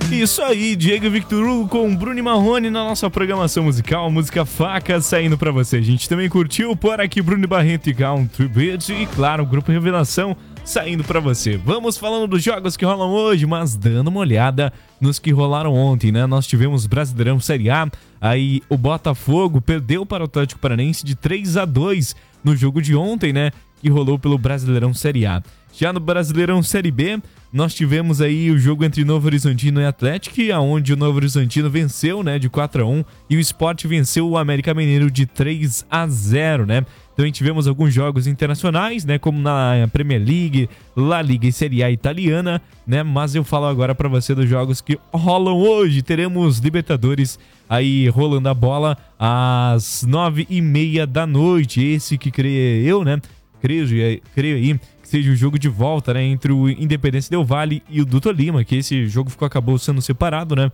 Isso aí, Diego Victor Hugo com Bruno Marrone na nossa programação musical, música Faca saindo pra você. A gente também curtiu por aqui Bruno Barreto e Country Beat e, claro, o Grupo Revelação saindo pra você. Vamos falando dos jogos que rolam hoje, mas dando uma olhada nos que rolaram ontem, né? Nós tivemos Brasileirão Série A, aí o Botafogo perdeu para o Atlético Paranaense de 3-2 no jogo de ontem, né? Que rolou pelo Brasileirão Série A. Já no Brasileirão Série B, nós tivemos aí o jogo entre Novo Horizontino e Atlético, onde o Novo Horizontino venceu, né, de 4-1, e o Sport venceu o América Mineiro de 3-0, né? Também tivemos alguns jogos internacionais, né, como na Premier League, La Liga e Série A italiana, né? Mas eu falo agora para você dos jogos que rolam hoje. Teremos Libertadores aí rolando a bola às 9h30 da noite. Esse que creio eu, né? Creio aí que seja o jogo de volta, né, entre o Independência Del Valle e o do Tolima, que esse jogo acabou sendo separado, né?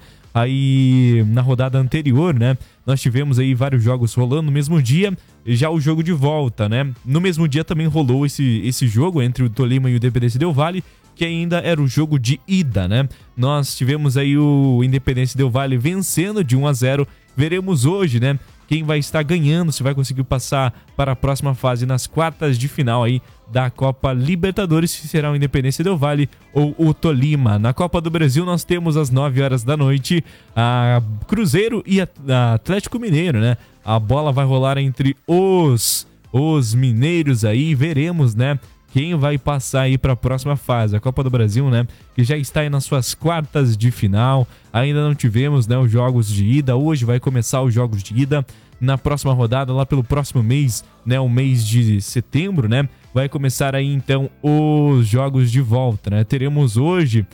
Aí na rodada anterior, né, nós tivemos aí vários jogos rolando no mesmo dia, já o jogo de volta, né? No mesmo dia também rolou esse jogo entre o Tolima e o Independência Del Valle, que ainda era o jogo de ida, né? Nós tivemos aí o Independência Del Valle vencendo de 1-0. Veremos hoje, né, quem vai estar ganhando, se vai conseguir passar para a próxima fase nas quartas de final aí da Copa Libertadores, se será o Independência Del Valle ou o Tolima. Na Copa do Brasil nós temos às 9h da noite a Cruzeiro e a Atlético Mineiro, né? A bola vai rolar entre os mineiros aí, veremos, né, quem vai passar aí para a próxima fase. A Copa do Brasil, né, que já está aí nas suas quartas de final. Ainda não tivemos, né, os jogos de ida. Hoje vai começar os jogos de ida. Na próxima rodada, lá pelo próximo mês, né, o mês de setembro, né, vai começar aí então os jogos de volta, né? Teremos hoje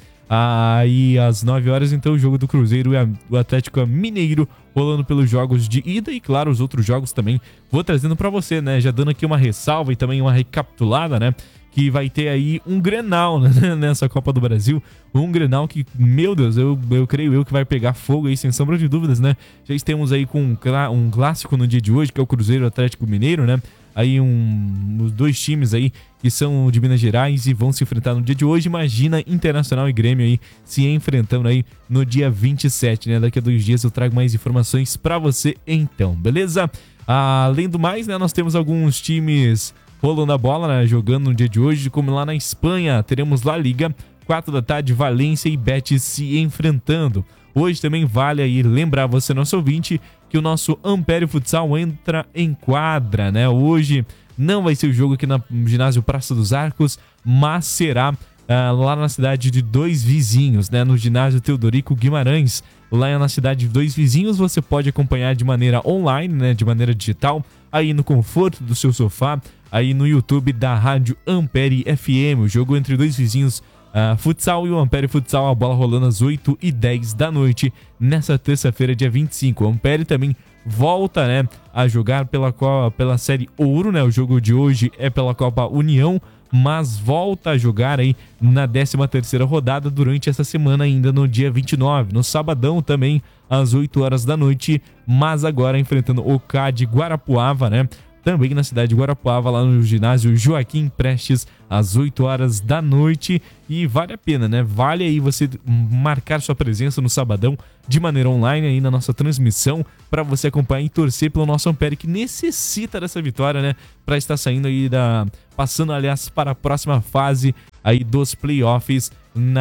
aí às 9h então o jogo do Cruzeiro e o Atlético Mineiro rolando pelos jogos de ida e, claro, os outros jogos também vou trazendo para você, né? Já dando aqui uma ressalva e também uma recapitulada, né? Que vai ter aí um Grenal, né, nessa Copa do Brasil. Um Grenal que, meu Deus, eu creio eu que vai pegar fogo aí, sem sombra de dúvidas, né? Já estamos aí com um clássico no dia de hoje, que é o Cruzeiro Atlético Mineiro, né? Aí os dois times aí que são de Minas Gerais e vão se enfrentar no dia de hoje. Imagina Internacional e Grêmio aí se enfrentando aí no dia 27, né? Daqui a 2 dias eu trago mais informações pra você então, beleza? Além do mais, né, nós temos alguns times rolando a bola, né, jogando no dia de hoje, como lá na Espanha. Teremos La Liga, 4 da tarde, Valência e Betis se enfrentando. Hoje também vale aí lembrar você, nosso ouvinte, que o nosso Ampere Futsal entra em quadra, né? Hoje não vai ser o jogo aqui no ginásio Praça dos Arcos, mas será lá na cidade de Dois Vizinhos, né? No ginásio Teodorico Guimarães. Lá na cidade de Dois Vizinhos você pode acompanhar de maneira online, né? De maneira digital, aí no conforto do seu sofá, aí no YouTube da Rádio Ampere FM. O jogo entre Dois Vizinhos Futsal e o Ampere Futsal, a bola rolando às 8h10 da noite, nessa terça-feira, dia 25. O Ampere também volta, né, a jogar pela Série Ouro, né? O jogo de hoje é pela Copa União, mas volta a jogar aí na 13ª rodada durante essa semana, ainda no dia 29, no sabadão também, às 8h da noite, mas agora enfrentando o CAD Guarapuava, né? Também na cidade de Guarapuava, lá no ginásio Joaquim Prestes, às 8h da noite. E vale a pena, né? Vale aí você marcar sua presença no sabadão de maneira online aí na nossa transmissão, para você acompanhar e torcer pelo nosso Ampere, que necessita dessa vitória, né? Para estar saindo aí passando, aliás, para a próxima fase aí dos playoffs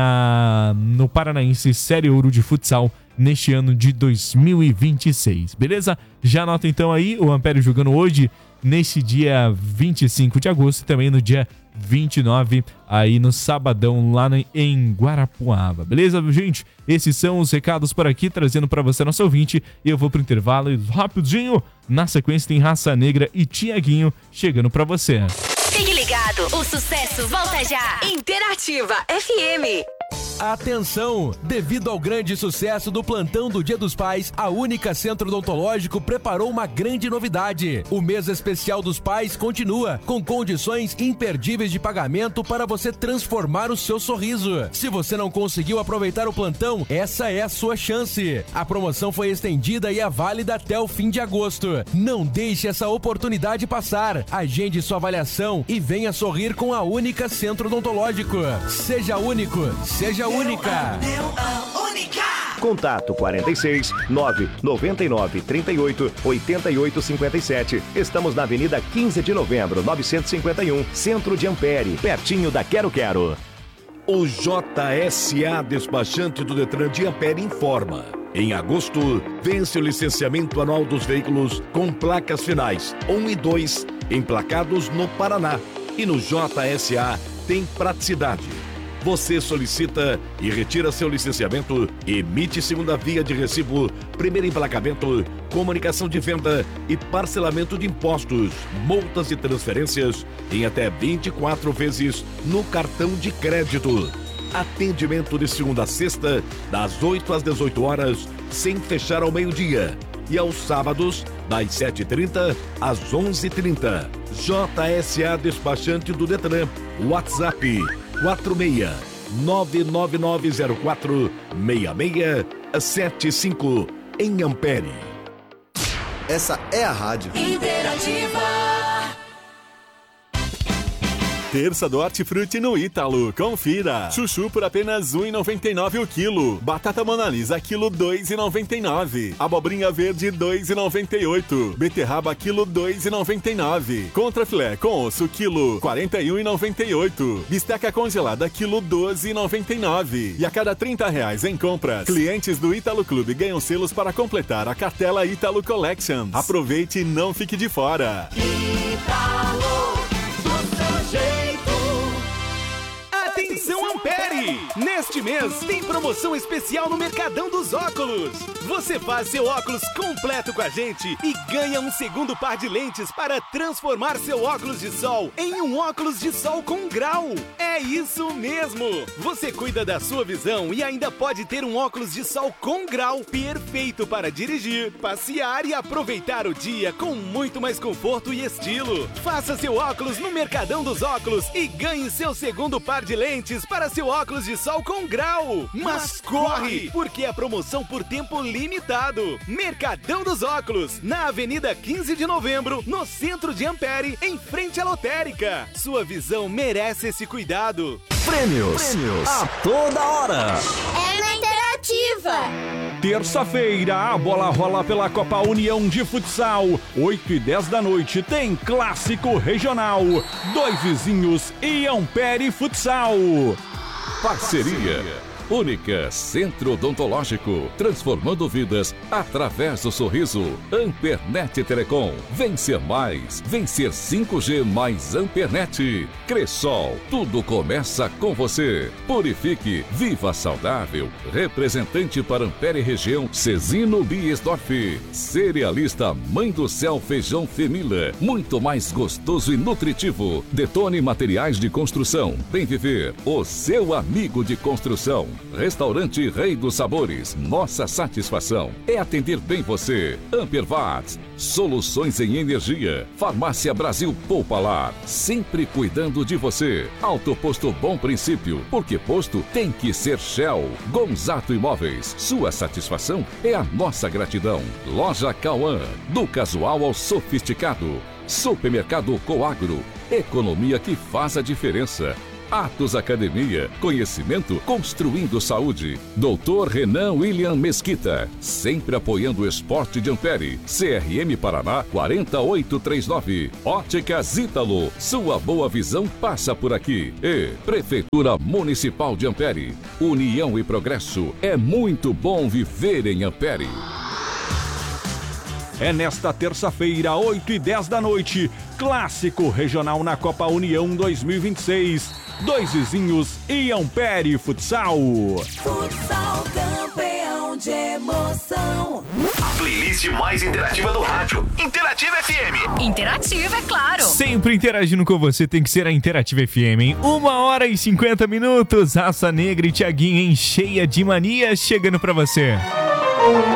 no Paranaense Série Ouro de Futsal neste ano de 2026, beleza? Já anota então aí o Ampere jogando hoje, nesse dia 25 de agosto e também no dia 29, aí no sabadão, lá em Guarapuava, beleza, gente? Esses são os recados por aqui, trazendo para você, nosso ouvinte, e eu vou pro intervalo rapidinho. Na sequência tem Raça Negra e Tiaguinho chegando para você. Fique ligado, o sucesso volta já. Interativa FM. Atenção! Devido ao grande sucesso do plantão do Dia dos Pais, a Única Centro Odontológico preparou uma grande novidade. O mês especial dos pais continua, com condições imperdíveis de pagamento para você transformar o seu sorriso. Se você não conseguiu aproveitar o plantão, essa é a sua chance. A promoção foi estendida e é válida até o fim de agosto. Não deixe essa oportunidade passar. Agende sua avaliação e venha sorrir com a Única Centro Odontológico. Seja único, seja única. Única. Contato 46 999 38 88 57. Estamos na Avenida 15 de Novembro, 951, Centro de Ampere, pertinho da Quero Quero. O JSA Despachante do Detran de Ampere informa. Em agosto, vence o licenciamento anual dos veículos com placas finais 1 e 2, emplacados no Paraná. E no JSA tem praticidade. Você solicita e retira seu licenciamento, emite segunda via de recibo, primeiro emplacamento, comunicação de venda e parcelamento de impostos, multas e transferências em até 24 vezes no cartão de crédito. Atendimento de segunda a sexta, das 8 às 18 horas, sem fechar ao meio-dia. E aos sábados, das 7h30 às 11h30. JSA Despachante do Detran. WhatsApp 46 99904 6675 em Ampere. Essa é a rádio Interativa. Terça do Hortifruti no Ítalo. Confira. Chuchu por apenas R$ 1,99 o quilo. Batata Mona Lisa, quilo R$ 2,99. Abobrinha verde, R$ 2,98. Beterraba, quilo R$ 2,99. Contrafilé com osso, quilo R$ 41,98. Bisteca congelada, quilo R$ 12,99. E a cada R$ 30 em compras, clientes do Ítalo Clube ganham selos para completar a cartela Ítalo Collections. Aproveite e não fique de fora. Ítalo. Atenção Ampere! Neste mês tem promoção especial no Mercadão dos Óculos. Você faz seu óculos completo com a gente e ganha um segundo par de lentes para transformar seu óculos de sol em um óculos de sol com grau. É isso mesmo! Você cuida da sua visão e ainda pode ter um óculos de sol com grau perfeito para dirigir, passear e aproveitar o dia com muito mais conforto e estilo. Faça seu óculos no Mercadão dos Óculos e ganhe seu segundo par de lentes para seu óculos de sol com grau. Mas corre, porque é promoção por tempo limitado. Mercadão dos Óculos, na Avenida 15 de Novembro, no centro de Ampere, em frente à lotérica. Sua visão merece esse cuidado. Prêmios a toda hora. É na Interativa. Terça-feira, a bola rola pela Copa União de Futsal. 8h10 da noite tem Clássico Regional. Dois Vizinhos e Ampere Futsal. Parceria Única Centro Odontológico, transformando vidas através do sorriso. Ampernet Telecom, vencer mais, vencer 5G mais Ampernet. Cressol, tudo começa com você. Purifique, viva saudável. Representante para Ampere Região, Cezino Biesdorf. Cerealista Mãe do Céu Feijão Femila, muito mais gostoso e nutritivo. Detone Materiais de Construção, Bem Viver, o seu amigo de construção. Restaurante Rei dos Sabores, nossa satisfação é atender bem você. Ampervat, soluções em energia. Farmácia Brasil Poupalar, sempre cuidando de você. Autoposto Bom Princípio, porque posto tem que ser Shell. Gonzato Imóveis, sua satisfação é a nossa gratidão. Loja Cauã, do casual ao sofisticado. Supermercado Coagro, economia que faz a diferença. Atos Academia, conhecimento construindo saúde. Doutor Renan William Mesquita, sempre apoiando o esporte de Ampere. CRM Paraná 4839. Óticas Ítalo, sua boa visão passa por aqui. E Prefeitura Municipal de Ampere, união e progresso. É muito bom viver em Ampere. É nesta terça-feira, 8h10 da noite, Clássico Regional na Copa União 2026. Dois Vizinhos e Ampere Futsal. Futsal campeão de emoção. A playlist mais interativa do rádio. Interativa FM. Interativa, é claro. Sempre interagindo com você tem que ser a Interativa FM, hein? 1h50. Raça Negra e Thiaguinho em Cheia de Mania chegando pra você.